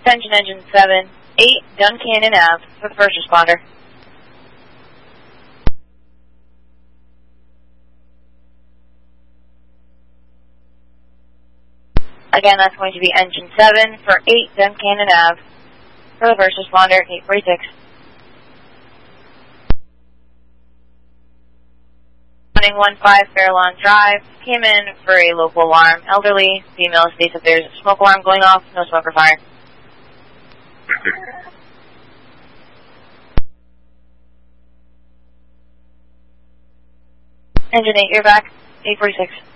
Attention Engine 7, 8, Duncannon Ave, for the first responder. Again, that's going to be Engine 7 for 8, Duncannon Ave, for the first responder, 846. Running 15 Fairlawn Drive, came in for a local alarm. Elderly, female states that there's a smoke alarm going off, no smoke or fire. Engine 8, you're back, 846.